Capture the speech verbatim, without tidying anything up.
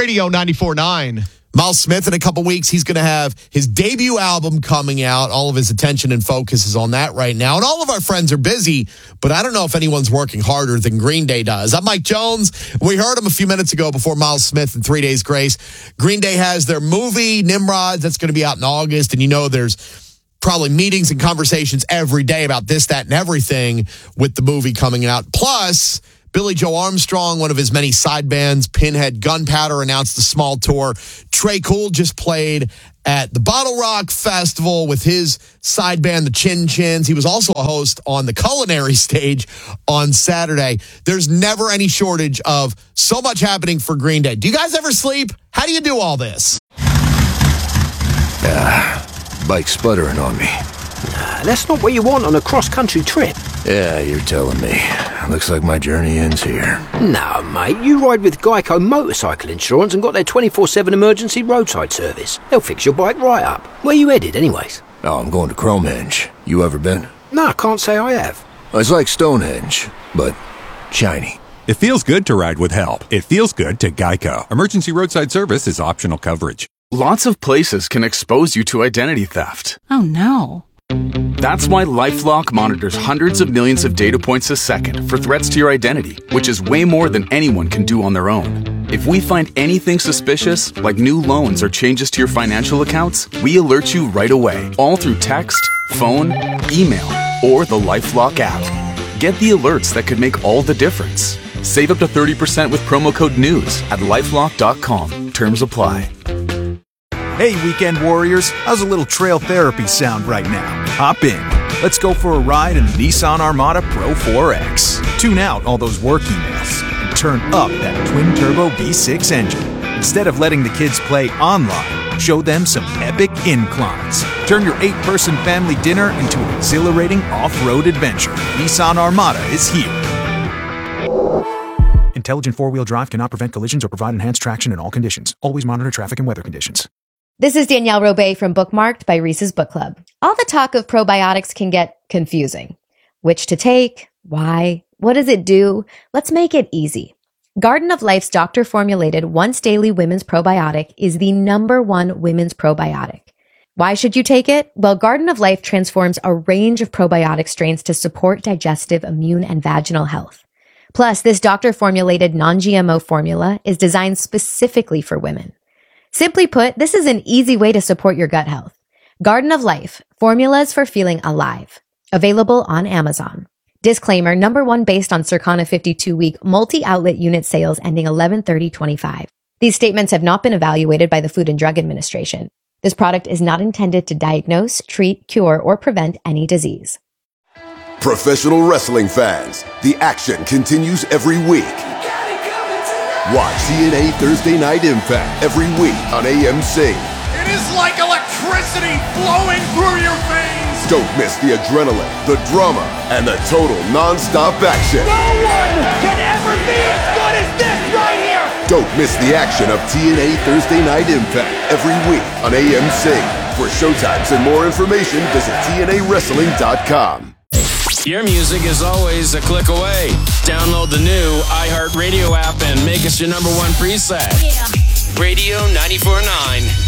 Radio ninety-four point nine. Miles Smith, in a couple weeks, he's going to have his debut album coming out. All of his attention and focus is on that right now. And all of our friends are busy, but I don't know if anyone's working harder than Green Day does. I'm Mike Jones. We heard him a few minutes ago before Miles Smith and Three Days Grace. Green Day has their movie, Nimrod, that's going to be out in August. And you know there's probably meetings and conversations every day about this, that, and everything with the movie coming out. Plus, Billy Joe Armstrong, one of his many side bands, Pinhead Gunpowder, announced a small tour. Trey Cool just played at the Bottle Rock Festival with his side band, the Chin Chins. He was also a host on the Culinary stage on Saturday. There's never any shortage of so much happening for Green Day. Do you guys ever sleep? How do you do all this? Ah, bike sputtering on me. Nah, that's not what you want on a cross-country trip. Yeah, you're telling me. Looks like my journey ends here. No, mate, you ride with Geico Motorcycle Insurance and got their twenty-four seven emergency roadside service. They'll fix your bike right up. Where you headed, anyways? Oh, I'm going to Cromehenge. You ever been? No, I can't say I have. It's like Stonehenge, but shiny. It feels good to ride with help. It feels good to Geico. Emergency roadside service is optional coverage. Lots of places can expose you to identity theft. Oh, no. That's why LifeLock monitors hundreds of millions of data points a second for threats to your identity, which is way more than anyone can do on their own. If we find anything suspicious, like new loans or changes to your financial accounts, we alert you right away, all through text, phone, email, or the LifeLock app. Get the alerts that could make all the difference. Save up to thirty percent with promo code NEWS at lifelock dot com. Terms apply. Hey, weekend warriors, how's a little trail therapy sound right now? Hop in. Let's go for a ride in the Nissan Armada Pro four X. Tune out all those work emails and turn up that twin-turbo V six engine. Instead of letting the kids play online, show them some epic inclines. Turn your eight-person family dinner into an exhilarating off-road adventure. Nissan Armada is here. Intelligent four-wheel drive cannot prevent collisions or provide enhanced traction in all conditions. Always monitor traffic and weather conditions. This is Danielle Robay from Bookmarked by Reese's Book Club. All the talk of probiotics can get confusing. Which to take? Why? What does it do? Let's make it easy. Garden of Life's doctor-formulated once-daily women's probiotic is the number one women's probiotic. Why should you take it? Well, Garden of Life transforms a range of probiotic strains to support digestive, immune, and vaginal health. Plus, this doctor-formulated non-G M O formula is designed specifically for women. Simply put, this is an easy way to support your gut health. Garden of Life, formulas for feeling alive. Available on Amazon. Disclaimer, number one based on Circana fifty-two week multi-outlet unit sales ending eleven thirty twenty-five. These statements have not been evaluated by the Food and Drug Administration. This product is not intended to diagnose, treat, cure, or prevent any disease. Professional wrestling fans, the action continues every week. Watch T N A Thursday Night Impact every week on A M C. It is like electricity flowing through your veins. Don't miss the adrenaline, the drama, and the total non-stop action. No one can ever be as good as this right here. Don't miss the action of T N A Thursday Night Impact every week on A M C. For showtimes and more information, visit T N A wrestling dot com. Your music is always a click away. Download the new iHeartRadio app and make us your number one preset. Yeah. Radio ninety-four point nine.